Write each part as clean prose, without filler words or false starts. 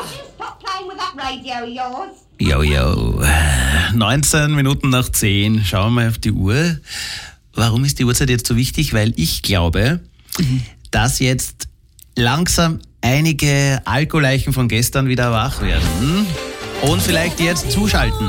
Stop playing with that radio of yours. Yo. 19 Minuten nach 10. Schauen wir mal auf die Uhr. Warum ist die Uhrzeit jetzt so wichtig? Weil ich glaube, dass jetzt langsam einige Alkoholeichen von gestern wieder wach werden und vielleicht jetzt zuschalten.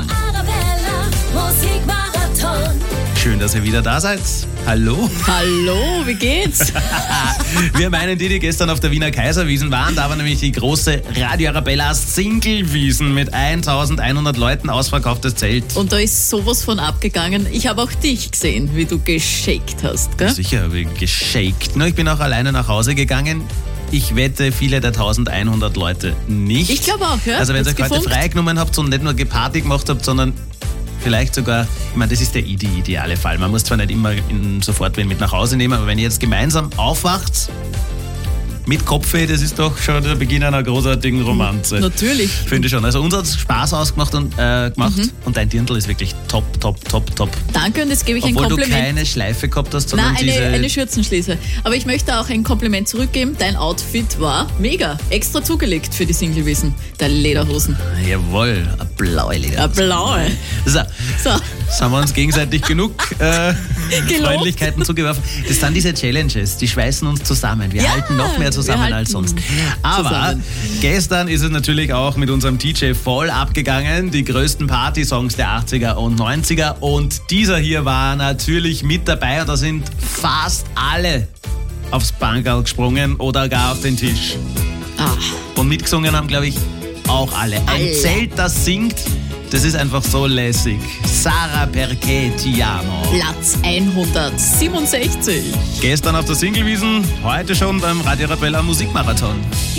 Schön, dass ihr wieder da seid. Hallo. Hallo, wie geht's? Wir meinen die gestern auf der Wiener Kaiserwiesn waren. Da war nämlich die große Radio Arabella Single-Wiesn mit 1100 Leuten, ausverkauftes Zelt. Und da ist sowas von abgegangen. Ich habe auch dich gesehen, wie du geshakt hast, gell? Sicher habe ich geshakt. Ich bin auch alleine nach Hause gegangen. Ich wette, viele der 1100 Leute nicht. Ich glaube auch, ja. Also wenn ihr euch heute gefunkt? freigenommen habt und nicht nur Party gemacht habt, sondern vielleicht sogar, ich meine, das ist der ideale Fall. Man muss zwar nicht immer sofort wen mit nach Hause nehmen, aber wenn ihr jetzt gemeinsam aufwacht, mit Kopfweh, das ist doch schon der Beginn einer großartigen Romanze. Natürlich. Finde ich schon. Also uns hat es Spaß ausgemacht und und dein Dirndl ist wirklich top. Danke, und jetzt gebe ich Obwohl ein Kompliment. du keine Schleife gehabt hast, sondern Nein, diese... eine Schürzenschließe. Aber ich möchte auch ein Kompliment zurückgeben. Dein Outfit war mega. Extra zugelegt für die Single-Wiesn. Der Lederhosen. Jawohl, eine blaue Leder. Eine blaue. So, So. jetzt haben wir uns gegenseitig genug Freundlichkeiten zugeworfen. Das sind diese Challenges, die schweißen uns zusammen. Wir halten noch mehr zusammen als sonst. Aber zusammen. Gestern ist es natürlich auch mit unserem DJ voll abgegangen. Die größten Party-Songs der 80er und 90er. Und dieser hier war natürlich mit dabei. Und da sind fast alle aufs Bankerl gesprungen oder gar auf den Tisch. Und mitgesungen haben, glaube ich, auch alle. Ein Zelt, das singt, das ist einfach so lässig. Sarah Perché Ti amo. Platz 167. Gestern auf der Single-Wiesn, heute schon beim Radio Arabella Musikmarathon.